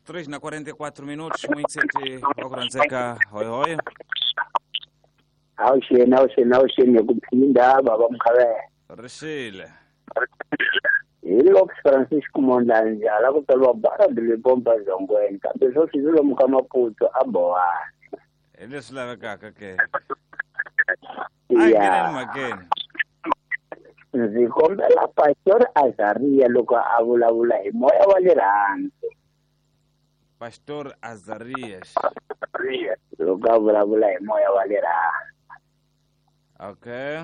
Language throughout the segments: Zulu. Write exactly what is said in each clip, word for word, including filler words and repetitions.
três na quarenta e quatro minutos, muito sente o Granzeca, hoi hoi. Awushena awushena awushena kuphinda baba Mkhabela. Rishile. Yilo Francisco Mondlane njalo kutelwa bara dile bomba zongweni kambe so sizilo mkamaputso abowani. Elesilave kaka ke. Yeah. Mageni. Ndzi kombela Pastor Azaria loko a vulavula hi moya wa le hansi. Pastor Azarias. Loko a vulavula hi moya wa le hansi. Okay.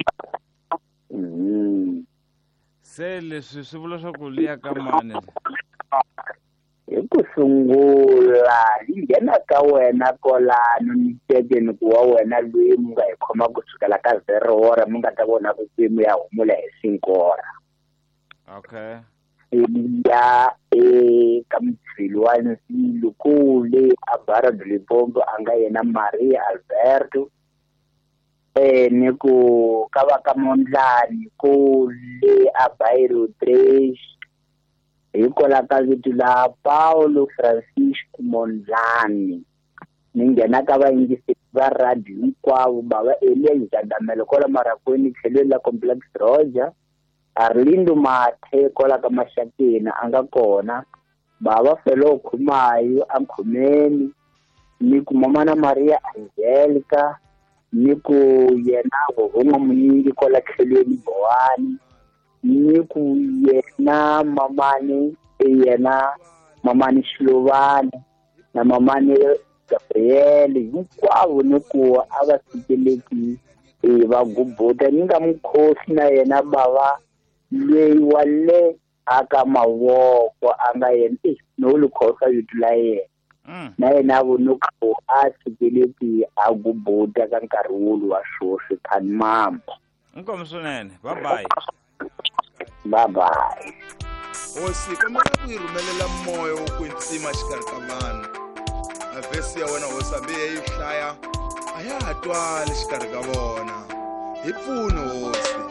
Mm. Se leswi swi vula swa ku liya ka mani. Hi ku sungula hi nghena ka wena kolano ni tekeni ku wa wena loyi mu nga hi khoma kusukela ka zero hora mi nga ta vona ku kwimi ya humula hi cinco hora. Okay. Ya e kamtsili wa nsilo kule a bara dile bombo anga yena Maria Alberto. Eh ni ku ka va ka Mondlane kule a Bairo tres hikola ka vitu la Paulo Francisco Mondlane ni nghena ka vayingisi va radio hinkwavo bava Elia Njadamela kola Marakweni tlhelweni la Complex Roger Arlindo Mathe kola ka Mashakeni anga kona bava Felo Khumayo a Khumeni ni ku Mama Maria Angelica ni ku yena go munyingi kola tlhelweni Bowani ni ku yena mamani yena mamani Shilovani na mamani Gabriel hinkwavo ni ku a va fikeleki e va gubuta ni nga mukhosi na yena bava leyi wa le aka mavoko anga yena no lukhosa yitula yena na yena vunuku a fikeleki a gubuta ka nkarhi wulu wa swoswi khani mambo. Inkomo swinene. Bye bye. Bye bye. Hosi kombela ku irumelela moyo wo kwintsima xikarhi ka vanhu. Na vesi ya wena hosi ambe yi hlaya a ya ha twali xikarhi ka vona. Hi pfuno hosi.